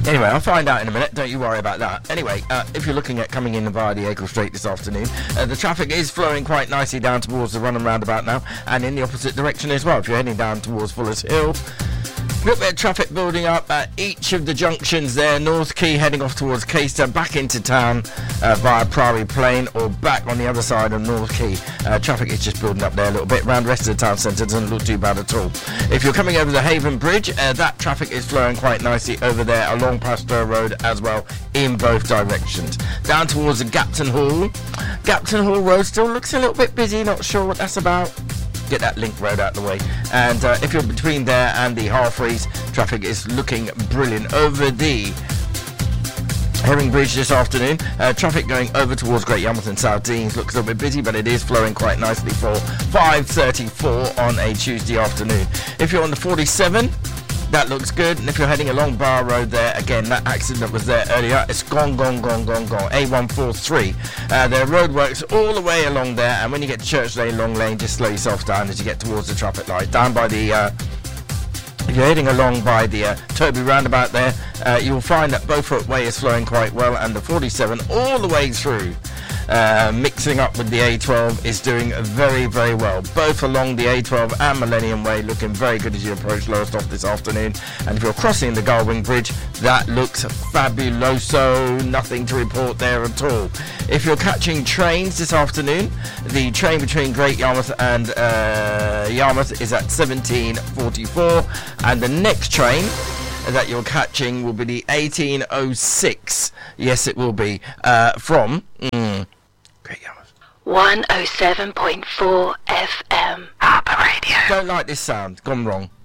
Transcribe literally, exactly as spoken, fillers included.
Anyway, I'll find out in a minute. Don't you worry about that. Anyway, uh, if you're looking at coming in via the Acre Strait this afternoon, uh, the traffic is flowing quite nicely down towards the Runham roundabout now, and in the opposite direction as well. If you're heading down towards Fuller's Hill, a little bit of traffic building up at each of the junctions there. North Quay heading off towards Caistor, back into town uh, via Priory Plain, or back on the other side of North Quay. Uh, traffic is just building up there a little bit. Around the rest of the town centre doesn't look too bad at all. If you're coming over the Haven Bridge, uh, that traffic is flowing quite nicely over there along Pasteur Road as well, in both directions. Down towards the Gapton Hall. Gapton Hall Road still looks a little bit busy, not sure what that's about. Get that link road out of the way, and uh, if you're between there and the Halfreys, traffic is looking brilliant. Over the Herring Bridge this afternoon, uh, traffic going over towards Great Yarmouth and South Deans looks a little bit busy, but it is flowing quite nicely for five thirty-four on a Tuesday afternoon. If you're on the forty-seven, that looks good, and if you're heading along Bar Road there, again, that accident that was there earlier, it's gone, gone, gone, gone, gone. A one forty-three. Uh, there are roadworks all the way along there, and when you get to Church Lane, Long Lane, just slow yourself down as you get towards the traffic light. Down by the, uh, if you're heading along by the uh, Toby roundabout there, uh, you'll find that Beaufort Way is flowing quite well, and the forty-seven all the way through. Uh, mixing up with the A twelve is doing very, very well. Both along the A twelve and Millennium Way looking very good as you approach Lowestoft this afternoon. And if you're crossing the Garwing Bridge, that looks fabuloso. Nothing to report there at all. If you're catching trains this afternoon, the train between Great Yarmouth and uh, Yarmouth is at seventeen forty-four, and the next train that you're catching will be the eighteen oh six. Yes, it will be uh, from mm, Great Yarmouth. one oh seven point four F M. Harbour Radio. Don't like this sound. Gone wrong.